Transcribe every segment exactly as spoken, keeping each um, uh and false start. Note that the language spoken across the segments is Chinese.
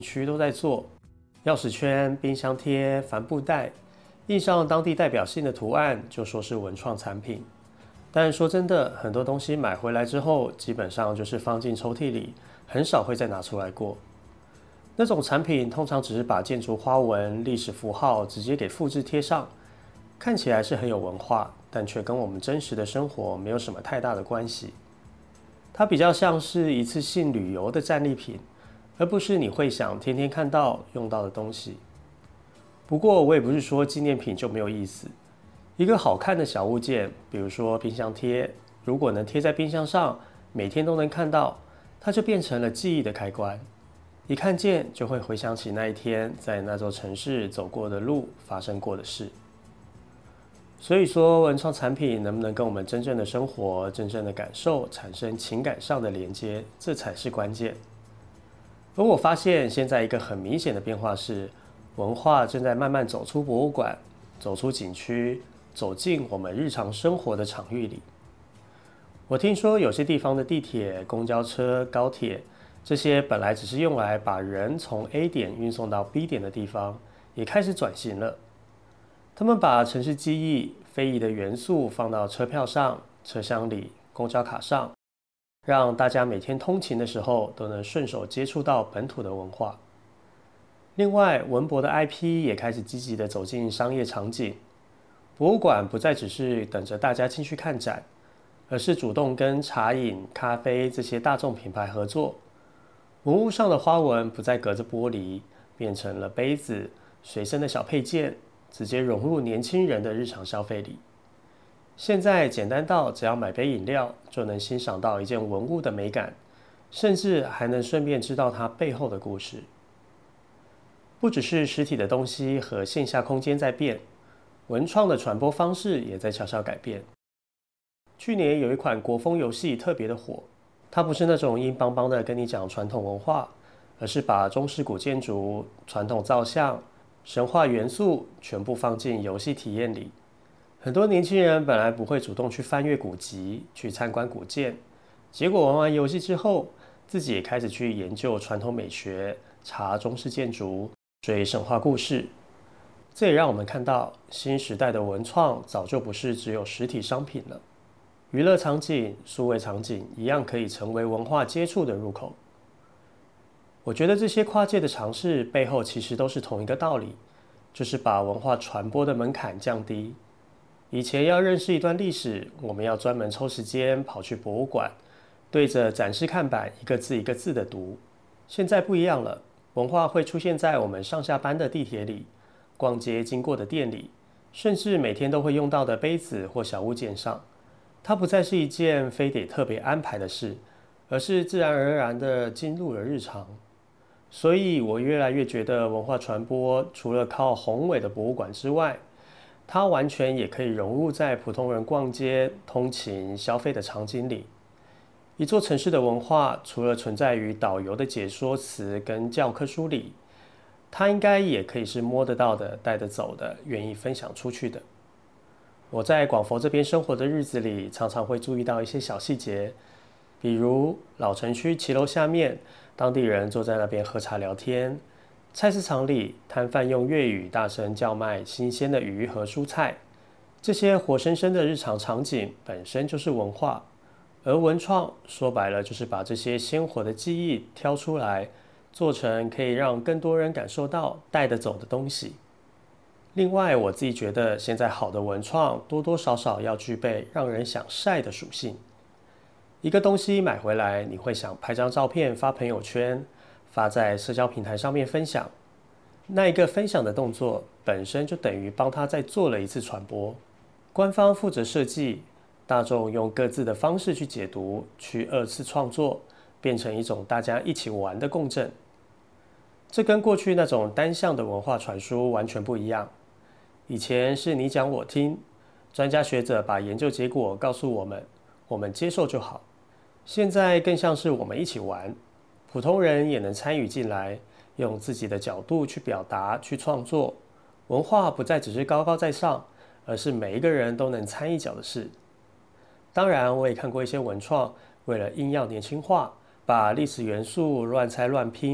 区都在做，钥匙圈、冰箱贴、帆布袋，印上当地代表性的图案，就说是文创产品。但说真的，很多东西买回来之后，基本上就是放进抽屉里，很少会再拿出来过。那种产品通常只是把建筑花纹、历史符号直接给复制贴上，看起来是很有文化，但却跟我们真实的生活没有什么太大的关系。它比较像是一次性旅游的战利品，而不是你会想天天看到用到的东西。不过我也不是说纪念品就没有意思，一个好看的小物件，比如说冰箱贴，如果能贴在冰箱上，每天都能看到，它就变成了记忆的开关。一看见就会回想起那一天在那座城市走过的路，发生过的事。所以说，文创产品能不能跟我们真正的生活、真正的感受产生情感上的连接，这才是关键。而我发现现在一个很明显的变化是，文化正在慢慢走出博物馆，走出景区，走进我们日常生活的场域里。我听说有些地方的地铁、公交车、高铁，这些本来只是用来把人从 A 点运送到 B 点的地方，也开始转型了。他们把城市记忆、非遗的元素放到车票上、车厢里、公交卡上，让大家每天通勤的时候都能顺手接触到本土的文化。另外，文博的 I P 也开始积极地走进商业场景。博物馆不再只是等着大家进去看展，而是主动跟茶饮、咖啡这些大众品牌合作。文物上的花纹不再隔着玻璃，变成了杯子、随身的小配件，直接融入年轻人的日常消费里。现在简单到只要买杯饮料，就能欣赏到一件文物的美感，甚至还能顺便知道它背后的故事。不只是实体的东西和线下空间在变，文创的传播方式也在悄悄改变。去年有一款国风游戏特别的火，它不是那种硬邦邦的跟你讲传统文化，而是把中式古建筑、传统造像、神话元素全部放进游戏体验里。很多年轻人本来不会主动去翻阅古籍、去参观古建，结果玩完游戏之后，自己也开始去研究传统美学、查中式建筑、追神话故事。这也让我们看到，新时代的文创早就不是只有实体商品了。娱乐场景、数位场景一样可以成为文化接触的入口。我觉得这些跨界的尝试背后其实都是同一个道理，就是把文化传播的门槛降低。以前要认识一段历史，我们要专门抽时间跑去博物馆，对着展示看板一个字一个字的读。现在不一样了，文化会出现在我们上下班的地铁里、逛街经过的店里，甚至每天都会用到的杯子或小物件上。它不再是一件非得特别安排的事，而是自然而然地进入了日常。所以我越来越觉得文化传播除了靠宏伟的博物馆之外，它完全也可以融入在普通人逛街、通勤、消费的场景里。一座城市的文化除了存在于导游的解说词跟教科书里，它应该也可以是摸得到的、带得走的、愿意分享出去的。我在广佛这边生活的日子里，常常会注意到一些小细节，比如老城区骑楼下面，当地人坐在那边喝茶聊天；菜市场里，摊贩用粤语大声叫卖新鲜的鱼和蔬菜。这些活生生的日常场景本身就是文化，而文创说白了就是把这些鲜活的记忆挑出来，做成可以让更多人感受到、带得走的东西。另外，我自己觉得现在好的文创多多少少要具备让人想晒的属性。一个东西买回来，你会想拍张照片发朋友圈，发在社交平台上面分享。那一个分享的动作本身就等于帮他再做了一次传播。官方负责设计，大众用各自的方式去解读，去二次创作，变成一种大家一起玩的共振。这跟过去那种单向的文化传输完全不一样。以前是你讲我听，专家学者把研究结果告诉我们，我们接受就好。现在更像是我们一起玩，普通人也能参与进来，用自己的角度去表达、去创作。文化不再只是高高在上，而是每一个人都能参一脚的事。当然，我也看过一些文创，为了硬要年轻化，把历史元素乱拆乱拼，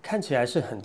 看起来是很